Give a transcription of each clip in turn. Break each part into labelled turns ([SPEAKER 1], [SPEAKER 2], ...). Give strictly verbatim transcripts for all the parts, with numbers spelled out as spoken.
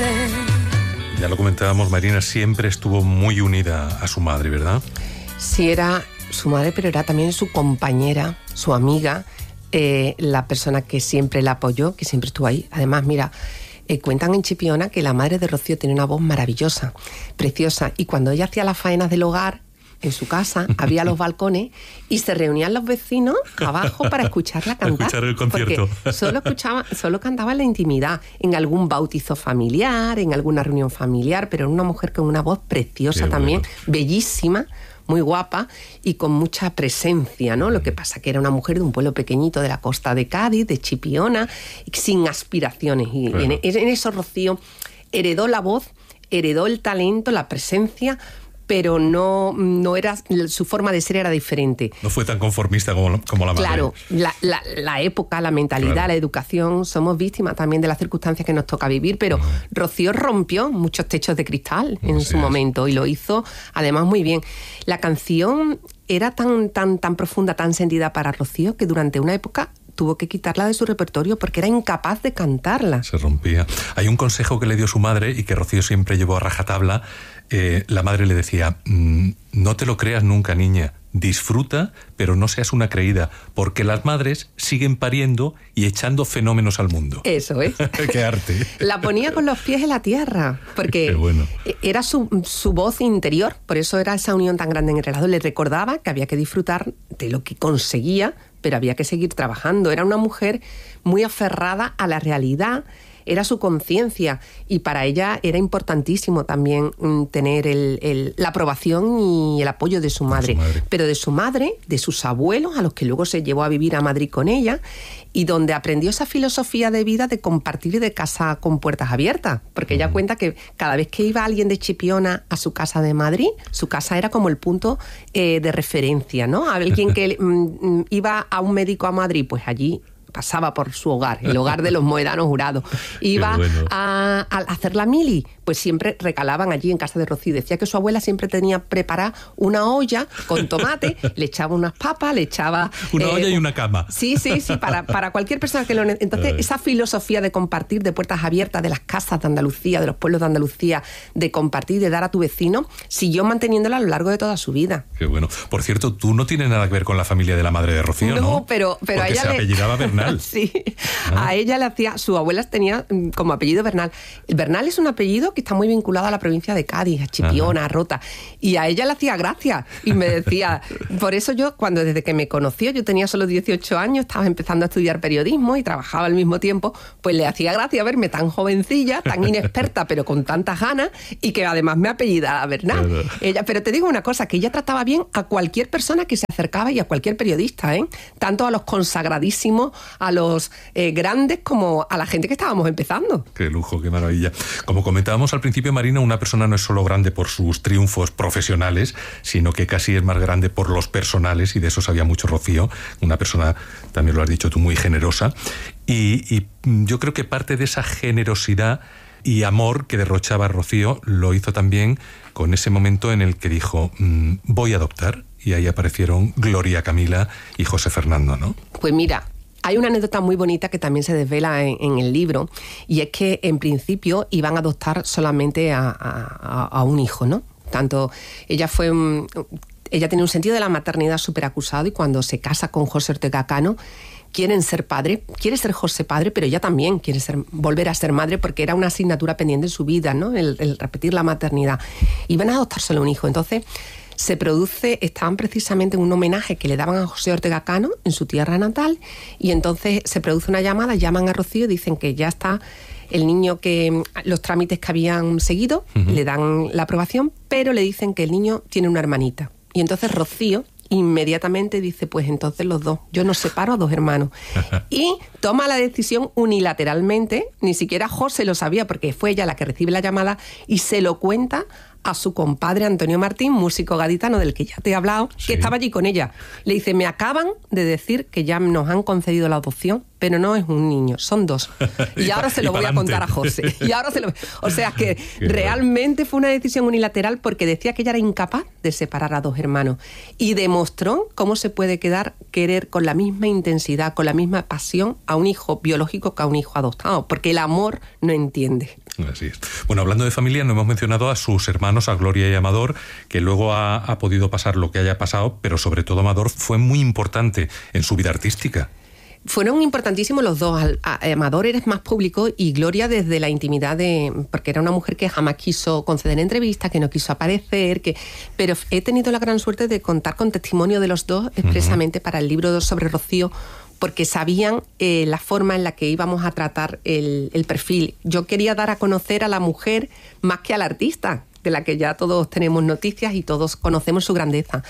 [SPEAKER 1] Ya lo comentábamos, Marina siempre estuvo muy unida a su madre, ¿verdad?
[SPEAKER 2] Sí, era su madre, pero era también su compañera, su amiga, eh, la persona que siempre la apoyó, que siempre estuvo ahí. Además, mira, eh, cuentan en Chipiona que la madre de Rocío tenía una voz maravillosa, preciosa, y cuando ella hacía las faenas del hogar, en su casa, había los balcones y se reunían los vecinos abajo para escucharla cantar.
[SPEAKER 1] Escuchar el concierto.
[SPEAKER 2] Porque solo, escuchaba, solo cantaba en la intimidad, en algún bautizo familiar, en alguna reunión familiar, pero era una mujer con una voz preciosa. Qué también, bueno. Bellísima, muy guapa y con mucha presencia, ¿no? Lo que pasa que era una mujer de un pueblo pequeñito de la costa de Cádiz, de Chipiona, sin aspiraciones. Y, bueno. y en, en eso Rocío heredó la voz, heredó el talento, la presencia, pero no, no era, su forma de ser era diferente.
[SPEAKER 1] No fue tan conformista como, como la madre.
[SPEAKER 2] Claro, la, la, la época, la mentalidad, claro. La educación, somos víctimas también de las circunstancias que nos toca vivir, pero uh-huh. Rocío rompió muchos techos de cristal en Así su es. momento y lo hizo además muy bien. La canción era tan, tan, tan profunda, tan sentida para Rocío que durante una época tuvo que quitarla de su repertorio porque era incapaz de cantarla.
[SPEAKER 1] Se rompía. Hay un consejo que le dio su madre y que Rocío siempre llevó a rajatabla. Eh, la madre le decía, mmm, no te lo creas nunca, niña, disfruta, pero no seas una creída, porque las madres siguen pariendo y echando fenómenos al mundo.
[SPEAKER 2] Eso es.
[SPEAKER 1] ¡Qué arte!
[SPEAKER 2] La ponía con los pies en la tierra, porque
[SPEAKER 1] Qué bueno.
[SPEAKER 2] era su, su voz interior, por eso era esa unión tan grande entre las dos. Le recordaba que había que disfrutar de lo que conseguía, pero había que seguir trabajando. Era una mujer muy aferrada a la realidad, era su conciencia, y para ella era importantísimo también mm, tener el, el, la aprobación y el apoyo de su madre.
[SPEAKER 1] De su madre.
[SPEAKER 2] Pero de su madre, de sus abuelos, a los que luego se llevó a vivir a Madrid con ella, y donde aprendió esa filosofía de vida de compartir y de casa con puertas abiertas, porque ella mm. cuenta que cada vez que iba alguien de Chipiona a su casa de Madrid, su casa era como el punto eh, de referencia, ¿no? Alguien que mm, iba a un médico a Madrid, pues allí pasaba por su hogar, el hogar de los Moedanos Jurados. Iba bueno. a, a hacer la mili, pues siempre recalaban allí en casa de Rocío. Decía que su abuela siempre tenía preparada una olla con tomate, le echaba unas papas, le echaba...
[SPEAKER 1] Una eh, olla y una cama.
[SPEAKER 2] Sí, sí, sí, para, para cualquier persona que lo necesite. Entonces, esa filosofía de compartir, de puertas abiertas, de las casas de Andalucía, de los pueblos de Andalucía, de compartir, de dar a tu vecino, siguió manteniéndola a lo largo de toda su vida.
[SPEAKER 1] Qué bueno. Por cierto, tú no tienes nada que ver con la familia de la madre de Rocío, ¿no?
[SPEAKER 2] No, pero, pero
[SPEAKER 1] Porque
[SPEAKER 2] a ella
[SPEAKER 1] se
[SPEAKER 2] le...
[SPEAKER 1] apellidaba Bernal.
[SPEAKER 2] Sí, ¿Ah? A ella le hacía, su abuela tenía como apellido Bernal. El Bernal es un apellido que está muy vinculado a la provincia de Cádiz, a Chipiona, Ajá. a Rota, y a ella le hacía gracia y me decía, por eso yo, cuando desde que me conoció, yo tenía solo dieciocho años, estaba empezando a estudiar periodismo y trabajaba al mismo tiempo, pues le hacía gracia verme tan jovencilla, tan inexperta, pero con tantas ganas, y que además me apellidaba Bernal. Claro. Ella, pero te digo una cosa, que ella trataba bien a cualquier persona que se acercaba y a cualquier periodista, ¿eh? Tanto a los consagradísimos, a los eh, grandes, como a la gente que estábamos empezando.
[SPEAKER 1] Qué lujo, qué maravilla. Como comentábamos al principio, Marina, una persona no es solo grande por sus triunfos profesionales, sino que casi es más grande por los personales, y de eso sabía mucho Rocío, una persona, también lo has dicho tú, muy generosa, y, y yo creo que parte de esa generosidad y amor que derrochaba Rocío lo hizo también con ese momento en el que dijo, mmm, voy a adoptar, y ahí aparecieron Gloria Camila y José Fernando, ¿no?
[SPEAKER 2] Pues mira, hay una anécdota muy bonita que también se desvela en, en el libro, y es que en principio iban a adoptar solamente a, a, a un hijo, ¿no? Tanto ella fue... Un, ella tenía un sentido de la maternidad súper acusado, y cuando se casa con José Ortega Cano, quieren ser padre, quiere ser José padre, pero ella también quiere ser, volver a ser madre, porque era una asignatura pendiente en su vida, ¿no? El, el repetir la maternidad. Iban a adoptar solo un hijo. Entonces se produce, estaban precisamente en un homenaje que le daban a José Ortega Cano en su tierra natal, y entonces se produce una llamada, llaman a Rocío y dicen que ya está el niño, que los trámites que habían seguido, uh-huh. le dan la aprobación, pero le dicen que el niño tiene una hermanita. Y entonces Rocío inmediatamente dice, pues entonces los dos, yo no separo a dos hermanos. Y toma la decisión unilateralmente, ni siquiera José lo sabía, porque fue ella la que recibe la llamada, y se lo cuenta a su compadre Antonio Martín, músico gaditano del que ya te he hablado, sí. que estaba allí con ella. Le dice, me acaban de decir que ya nos han concedido la adopción, pero no es un niño, son dos. Y ahora se lo voy a contar a José. Y ahora se lo... O sea que Qué realmente bueno. Fue una decisión unilateral, porque decía que ella era incapaz de separar a dos hermanos. Y demostró cómo se puede quedar, querer con la misma intensidad, con la misma pasión a un hijo biológico que a un hijo adoptado, porque el amor no entiende.
[SPEAKER 1] Así es. Bueno, hablando de familia, no hemos mencionado a sus hermanos, a Gloria y a Amador, que luego ha, ha podido pasar lo que haya pasado, pero sobre todo Amador fue muy importante en su vida artística.
[SPEAKER 2] Fueron importantísimos los dos. Amador era más público y Gloria desde la intimidad de... porque era una mujer que jamás quiso conceder entrevistas, que no quiso aparecer, que pero he tenido la gran suerte de contar con testimonio de los dos expresamente uh-huh. para el libro sobre Rocío, porque sabían eh, la forma en la que íbamos a tratar el, el perfil. Yo quería dar a conocer a la mujer más que al artista, de la que ya todos tenemos noticias y todos conocemos su grandeza.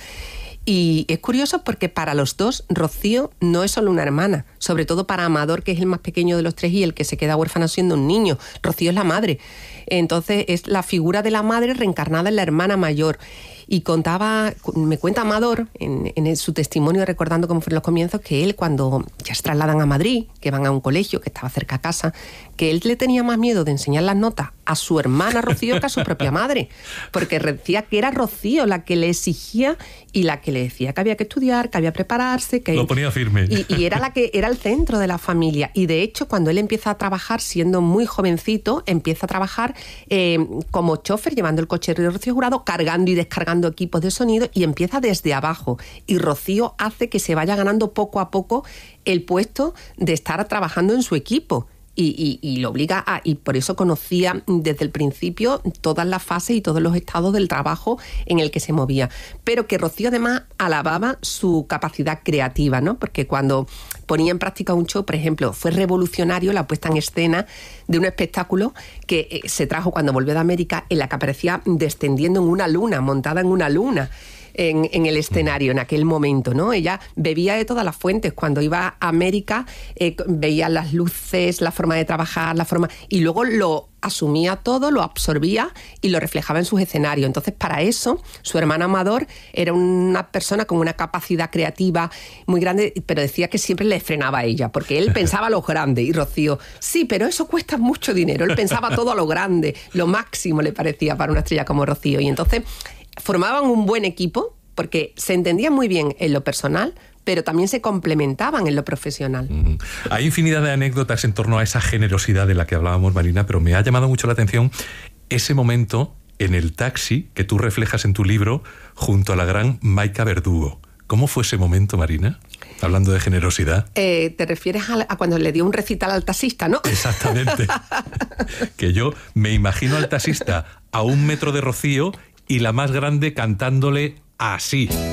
[SPEAKER 2] Y es curioso porque para los dos Rocío no es solo una hermana, sobre todo para Amador, que es el más pequeño de los tres y el que se queda huérfano siendo un niño. Rocío es la madre. Entonces es la figura de la madre reencarnada en la hermana mayor. Y contaba, me cuenta Amador en, en su testimonio, recordando cómo fueron los comienzos, que él cuando ya se trasladan a Madrid, que van a un colegio que estaba cerca a casa, que él le tenía más miedo de enseñar las notas a su hermana Rocío que a su propia madre, porque decía que era Rocío la que le exigía y la que le decía que había que estudiar, que había que prepararse, que
[SPEAKER 1] lo ponía firme.
[SPEAKER 2] Y, y era la que era el centro de la familia. Y de hecho, cuando él empieza a trabajar, siendo muy jovencito, empieza a trabajar eh, como chofer, llevando el coche de Rocío Jurado, cargando y descargando equipos de sonido, y empieza desde abajo. Y Rocío hace que se vaya ganando poco a poco el puesto de estar trabajando en su equipo. Y, y, y lo obliga a... Y por eso conocía desde el principio todas las fases y todos los estados del trabajo en el que se movía. Pero que Rocío además alababa su capacidad creativa, ¿no? Porque cuando ponía en práctica un show, por ejemplo, fue revolucionario la puesta en escena de un espectáculo que se trajo cuando volvió de América, en la que aparecía descendiendo en una luna, montada en una luna. En, en el escenario en aquel momento, ¿no? Ella bebía de todas las fuentes. Cuando iba a América eh, veía las luces, la forma de trabajar, la forma... y luego lo asumía todo, lo absorbía y lo reflejaba en sus escenarios. Entonces, para eso, su hermana Amador era una persona con una capacidad creativa muy grande, pero decía que siempre le frenaba a ella, porque él pensaba a lo grande. Y Rocío, sí, pero eso cuesta mucho dinero. Él pensaba todo a lo grande, lo máximo le parecía para una estrella como Rocío. Y entonces formaban un buen equipo porque se entendían muy bien en lo personal, pero también se complementaban en lo profesional.
[SPEAKER 1] Mm. Hay infinidad de anécdotas en torno a esa generosidad de la que hablábamos, Marina, pero me ha llamado mucho la atención ese momento en el taxi que tú reflejas en tu libro junto a la gran Maika Verdugo. ¿Cómo fue ese momento, Marina? Hablando de generosidad.
[SPEAKER 2] Eh, te refieres a, a cuando le dio un recital al taxista, ¿no?
[SPEAKER 1] Exactamente. Que yo me imagino al taxista a un metro de Rocío y la más grande cantándole así.